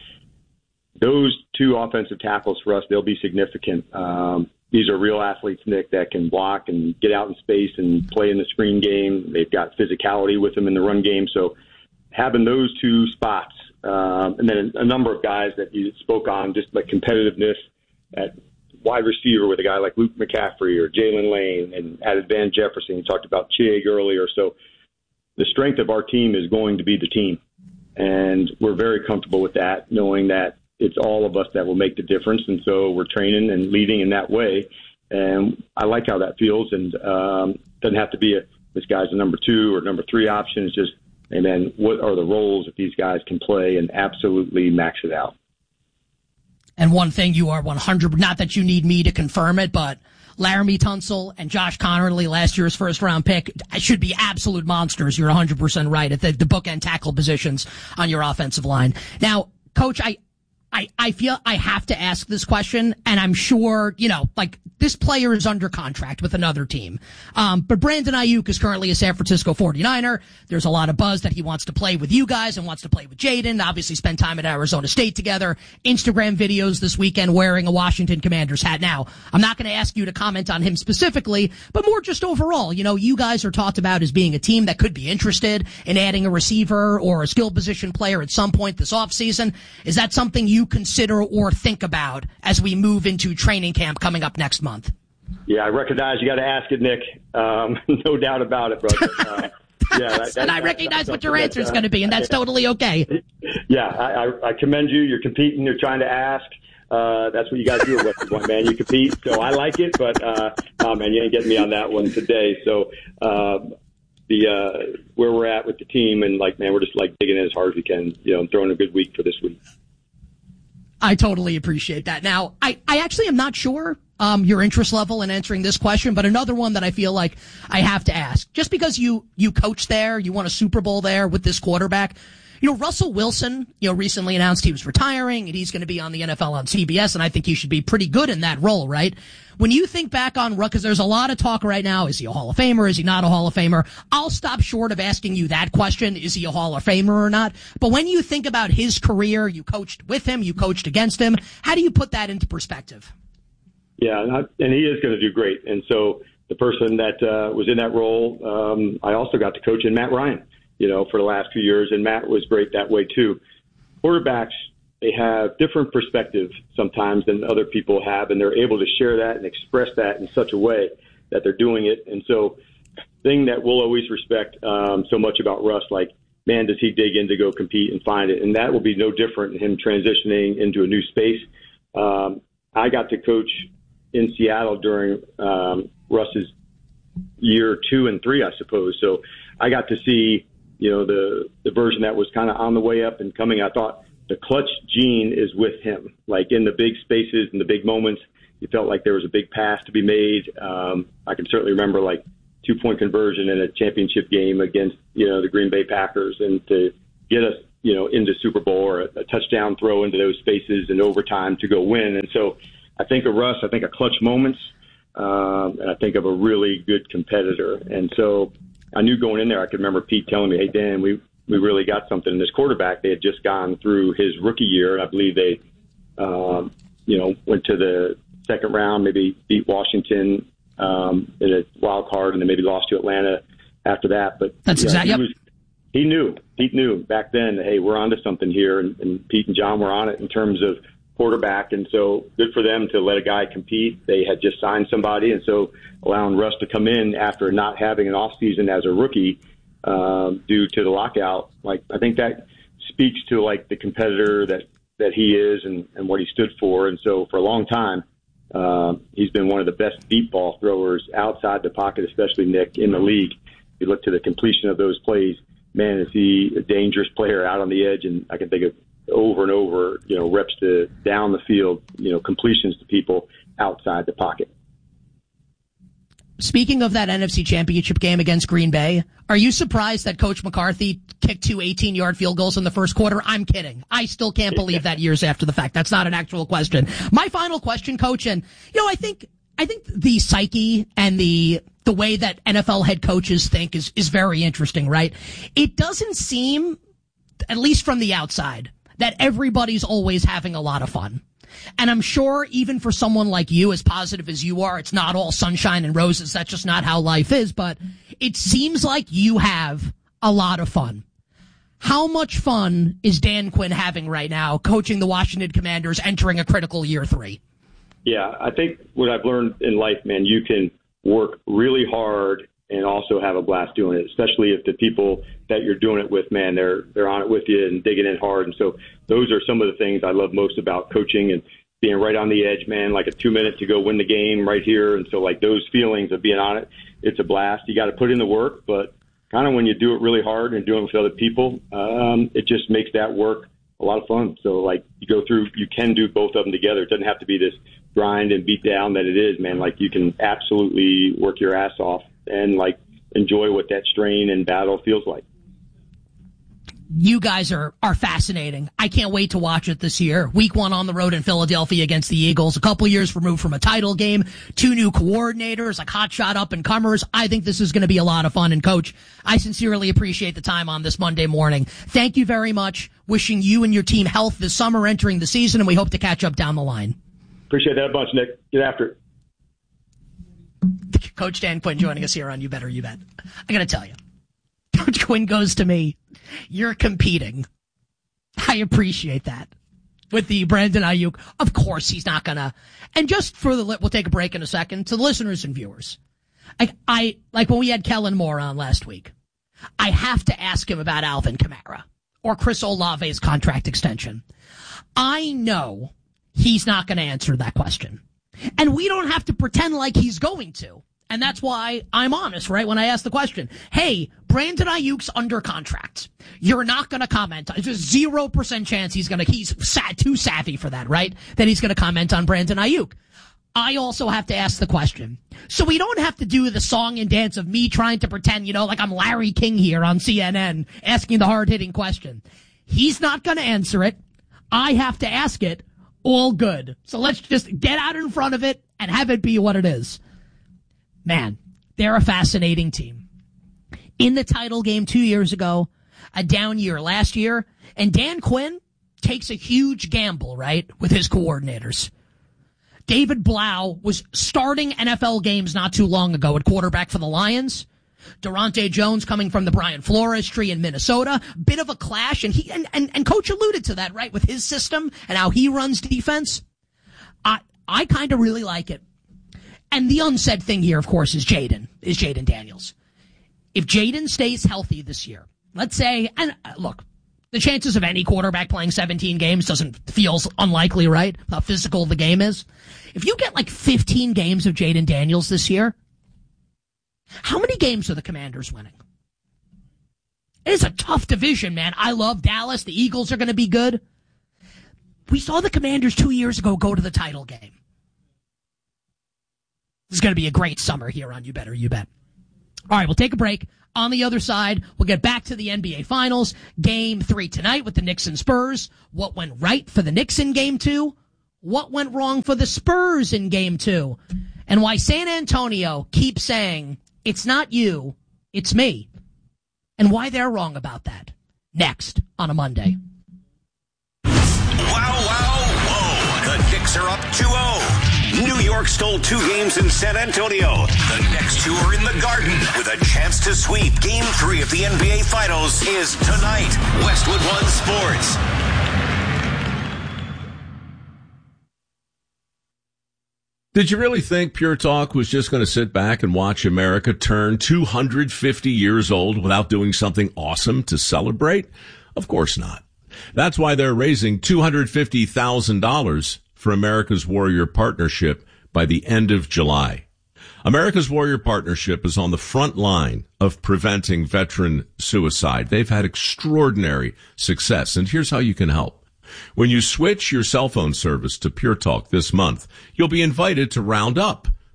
those two offensive tackles for us, they'll be significant. Um, these are real athletes, Nick, that can block and get out in space and play in the screen game. They've got physicality with them in the run game. So having those two spots, um, and then a number of guys that you spoke on, just like competitiveness at wide receiver with a guy like Luke McCaffrey or Jalen Lane, and added Van Jefferson. You talked about Chig earlier. So the strength of our team is going to be the team. And we're very comfortable with that, knowing that it's all of us that will make the difference. And so we're training and leading in that way. And I like how that feels. And um, it doesn't have to be a, this guy's a number two or number three option. It's just, and then what are the roles that these guys can play and absolutely max it out. And one thing you are one hundred, not that you need me to confirm it, but Laramie Tunsil and Josh Connerly, last year's first round pick, should be absolute monsters. You're one hundred percent right at the, the bookend tackle positions on your offensive line. Now, Coach, I, I, I feel I have to ask this question, and I'm sure, you know, like, this player is under contract with another team. Um, but Brandon Ayuk is currently a San Francisco forty-niner. There's a lot of buzz that he wants to play with you guys and wants to play with Jaden. Obviously spend time at Arizona State together. Instagram videos this weekend wearing a Washington Commanders hat. Now, I'm not going to ask you to comment on him specifically, but more just overall. You know, you guys are talked about as being a team that could be interested in adding a receiver or a skill position player at some point this offseason. Is that something you consider or think about as we move into training camp coming up next month? Yeah, I recognize you got to ask it, Nick. Um, no doubt about it, brother. Uh, yeah, that, that, and I recognize what your answer is uh, going to be, and that's yeah. totally okay. Yeah, I, I, I commend you. You're competing. You're trying to ask. Uh, that's what you guys do at Westwood One, man. You compete, so I like it. But uh, oh man, you ain't getting me on that one today. So uh, the uh, where we're at with the team, and like, man, we're just like digging in as hard as we can. You know, throwing a good week for this week. I totally appreciate that. Now, I, I actually am not sure um, your interest level in answering this question, but another one that I feel like I have to ask. Just because you, you coached there, you won a Super Bowl there with this quarterback. You know, Russell Wilson, you know, recently announced he was retiring and he's going to be on the N F L on C B S, and I think he should be pretty good in that role, right? When you think back on Russ, because there's a lot of talk right now, is he a Hall of Famer? Is he not a Hall of Famer? I'll stop short of asking you that question, is he a Hall of Famer or not? But when you think about his career, you coached with him, you coached against him, how do you put that into perspective? Yeah, and he is going to do great. And so the person that uh, was in that role, um, I also got to coach in Matt Ryan, you know, for the last few years, and Matt was great that way too. Quarterbacks, they have different perspectives sometimes than other people have, and they're able to share that and express that in such a way that they're doing it. And so thing that we'll always respect um, so much about Russ, like, man, does he dig in to go compete and find it? And that will be no different in him transitioning into a new space. Um, I got to coach in Seattle during um, Russ's year two and three, I suppose. So I got to see, you know, the, the version that was kind of on the way up and coming. I thought the clutch gene is with him, like in the big spaces and the big moments. You felt like there was a big pass to be made. Um, I can certainly remember like two point conversion in a championship game against, you know, the Green Bay Packers, and to get us, you know, into Super Bowl or a, a touchdown throw into those spaces in overtime to go win. And so I think of Russ, I think of clutch moments, um, and I think of a really good competitor. And so I knew going in there, I could remember Pete telling me, hey, Dan, we, we really got something in this quarterback. They had just gone through his rookie year, and I believe they, um, you know, went to the second round, maybe beat Washington um, in a wild card, and then maybe lost to Atlanta after that. But that's yeah, exactly. He, was, he knew, Pete knew back then that, hey, we're onto something here, and, and Pete and John were on it in terms of quarterback. And so good for them to let a guy compete. They had just signed somebody, and so allowing Russ to come in after not having an off season as a rookie um, due to the lockout, like, I think that speaks to like the competitor that, that he is and, and what he stood for. And so for a long time, uh, he's been one of the best deep ball throwers outside the pocket, especially Nick, in the league. You look to the completion of those plays, man, is he a dangerous player out on the edge? And I can think of over and over, you know, reps to down the field, you know, completions to people outside the pocket. speaking of that N F C Championship game against Green Bay, are you surprised that Coach McCarthy kicked two eighteen-yard field goals in the first quarter? I'm kidding. I still can't believe that years after the fact. That's not an actual question. My final question, Coach, and, you know, I think, I think the psyche and the, the way that N F L head coaches think is, is very interesting, right? It doesn't seem, at least from the outside, that everybody's always having a lot of fun. And I'm sure even for someone like you, as positive as you are, it's not all sunshine and roses. That's just not how life is. But it seems like you have a lot of fun. How much fun is Dan Quinn having right now, coaching the Washington Commanders, entering a critical year three? Yeah, I think what I've learned in life, man, you can work really hard and also have a blast doing it, especially if the people that you're doing it with, man, they're they're on it with you and digging in hard. And so those are some of the things I love most about coaching and being right on the edge, man, like a two minutes to go win the game right here. And so like those feelings of being on it, it's a blast. You got to put in the work, but kind of when you do it really hard and doing it with other people, um, it just makes that work a lot of fun. So like you go through, you can do both of them together. It doesn't have to be this grind and beat down that it is, man. Like you can absolutely work your ass off and like enjoy what that strain and battle feels like. You guys are, are fascinating. I can't wait to watch it this year. Week one on the road in Philadelphia against the Eagles. A couple years removed from a title game. Two new coordinators, like hotshot up and comers. I think this is going to be a lot of fun. And Coach, I sincerely appreciate the time on this Monday morning. Thank you very much. Wishing you and your team health this summer entering the season, and we hope to catch up down the line. Appreciate that a bunch, Nick. Get after it. Coach Dan Quinn joining us here on You Better You Bet. I got to tell you, Coach Quinn goes to me, you're competing. I appreciate that. With the Brandon Ayuk, of course he's not gonna. And just for the, we'll take a break in a second, to the listeners and viewers. I, I, like when we had Kellen Moore on last week, I have to ask him about Alvin Kamara or Chris Olave's contract extension. I know he's not going to answer that question. And we don't have to pretend like he's going to. And that's why I'm honest, right? When I ask the question, hey, Brandon Ayuk's under contract. You're not going to comment. It's a zero percent chance he's going to, he's sa- too savvy for that, right? That he's going to comment on Brandon Ayuk. I also have to ask the question. So we don't have to do the song and dance of me trying to pretend, you know, like I'm Larry King here on C N N asking the hard-hitting question. He's not going to answer it. I have to ask it. All good. So let's just get out in front of it and have it be what it is. Man, they're a fascinating team. In the title game two years ago, a down year last year, and Dan Quinn takes a huge gamble, right, with his coordinators. David Blau was starting N F L games not too long ago at quarterback for the Lions. Durante Jones coming from the Brian Flores tree in Minnesota. Bit of a clash, and he and, and, and Coach alluded to that, right, with his system and how he runs defense. I I kind of really like it. And the unsaid thing here, of course, is Jaden, is Jaden Daniels. If Jaden stays healthy this year, let's say, and look, the chances of any quarterback playing seventeen games doesn't feels unlikely, right? How physical the game is. If you get like fifteen games of Jaden Daniels this year, how many games are the Commanders winning? It is a tough division, man. I love Dallas. The Eagles are going to be good. We saw the Commanders two years ago go to the title game. This is going to be a great summer here on You Better You Bet. All right, we'll take a break. On the other side, we'll get back to the N B A Finals. Game three tonight with the Knicks and Spurs. What went right for the Knicks in game two? What went wrong for the Spurs in game two? And why San Antonio keeps saying, it's not you, it's me. And why they're wrong about that. Next on a Monday. Wow, wow, whoa. The Knicks are up two oh. New York stole two games in San Antonio. The next two are in the Garden with a chance to sweep. Game three of the N B A Finals is tonight. Westwood One Sports. Did you really think Pure Talk was just going to sit back and watch America turn two hundred fifty years old without doing something awesome to celebrate? Of course not. That's why they're raising two hundred fifty thousand dollars for America's Warrior Partnership by the end of July. America's Warrior Partnership is on the front line of preventing veteran suicide. They've had extraordinary success, and here's how you can help. When you switch your cell phone service to Pure Talk this month, you'll be invited to round up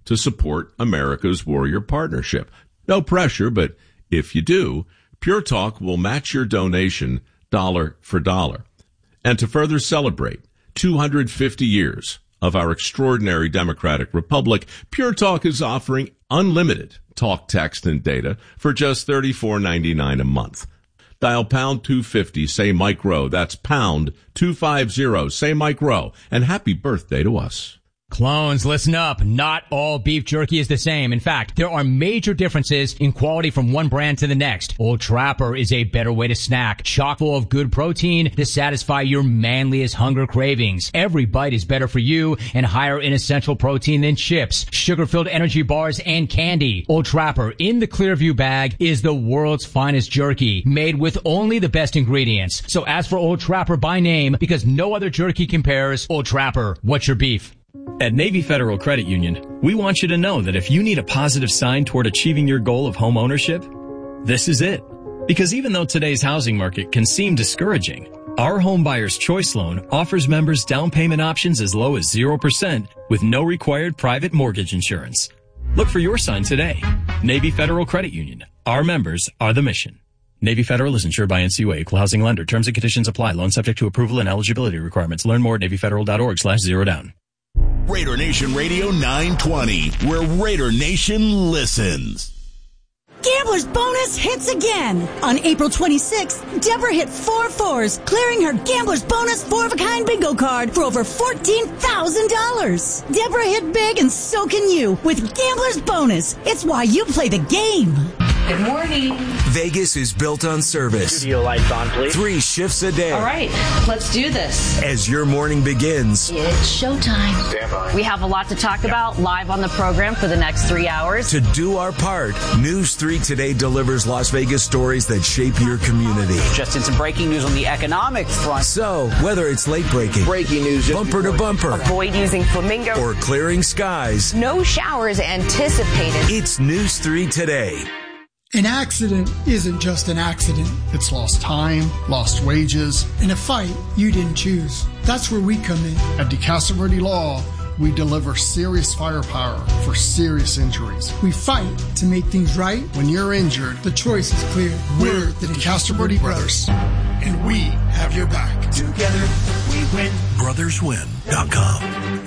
to support America's Warrior Partnership. No pressure, but if you do, Pure Talk will match your donation dollar for dollar. And to further celebrate two hundred fifty years of our extraordinary democratic republic, Pure Talk is offering unlimited talk, text, and data for just thirty-four ninety-nine a month. Dial pound two fifty, say Mike Rowe. That's pound two fifty, say Mike Rowe. And happy birthday to us. Clones, listen up. Not all beef jerky is the same. In fact, there are major differences in quality from one brand to the next. Old Trapper is a better way to snack, chock full of good protein to satisfy your manliest hunger cravings. Every bite is better for you and higher in essential protein than chips, sugar-filled energy bars, and candy. Old Trapper in the Clearview bag is the world's finest jerky, made with only the best ingredients. So ask for Old Trapper by name because no other jerky compares. Old Trapper, what's your beef? At Navy Federal Credit Union, we want you to know that if you need a positive sign toward achieving your goal of home ownership, this is it. Because even though today's housing market can seem discouraging, our Home Buyer's Choice Loan offers members down payment options as low as zero percent with no required private mortgage insurance. Look for your sign today. Navy Federal Credit Union. Our members are the mission. Navy Federal is insured by N C U A, Equal Housing Lender. Terms and conditions apply. Loan subject to approval and eligibility requirements. Learn more at NavyFederal.org slash zero down. Raider Nation Radio nine twenty, where Raider Nation listens. Gambler's Bonus hits again. On April twenty-sixth, Deborah hit four fours, clearing her Gambler's Bonus four-of-a-kind bingo card for over fourteen thousand dollars. Deborah hit big, and so can you with Gambler's Bonus. It's why you play the game. Good morning. Vegas is built on service. Studio lights on, please. Three shifts a day. All right, let's do this. As your morning begins, It's showtime. Stand by. We have a lot to talk about live on the program for the next three hours. To do our part, News three Today delivers Las Vegas stories that shape your community. Just in some breaking news on the economic front. So, whether it's late breaking, breaking news, bumper to bumper, avoid using flamingo, or clearing skies, no showers anticipated. It's News three Today. An accident isn't just an accident. It's lost time, lost wages, and a fight you didn't choose. That's where we come in. At DeCastro Verde Law, we deliver serious firepower for serious injuries. We fight to make things right. When you're injured, the choice is clear. We're the DeCastro Verde Brothers, and we have your back. Together, we win. brothers win dot com.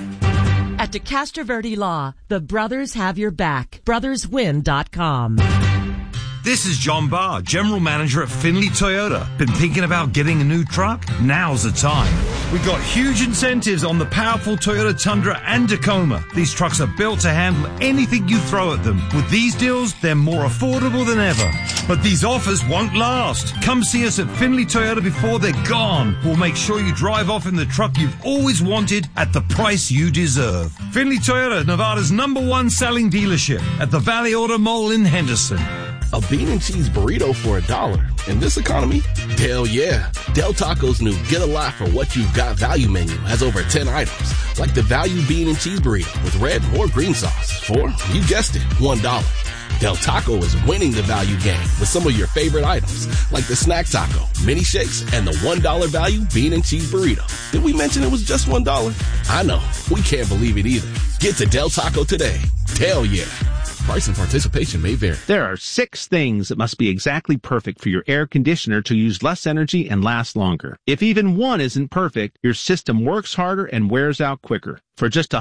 At DeCastro Verde Law, the brothers have your back. brothers win dot com. This is John Barr, General Manager at Finley Toyota. Been thinking about getting a new truck? Now's the time. We got huge incentives on the powerful Toyota Tundra and Tacoma. These trucks are built to handle anything you throw at them. With these deals, they're more affordable than ever. But these offers won't last. Come see us at Finley Toyota before they're gone. We'll make sure you drive off in the truck you've always wanted at the price you deserve. Finley Toyota, Nevada's number one selling dealership at the Valley Auto Mall in Henderson. A bean and cheese burrito for a dollar. In this economy? Hell yeah. Del Taco's new Get a Lot for What You've Got value menu has over ten items, like the value bean and cheese burrito with red or green sauce for, you guessed it, one dollar. Del Taco is winning the value game with some of your favorite items, like the snack taco, mini shakes, and the one dollar value bean and cheese burrito. Did we mention it was just one dollar? I know. We can't believe it either. Get to Del Taco today. Hell yeah. Price and participation may vary. There are six things that must be exactly perfect for your air conditioner to use less energy and last longer. If even one isn't perfect, your system works harder and wears out quicker. For just a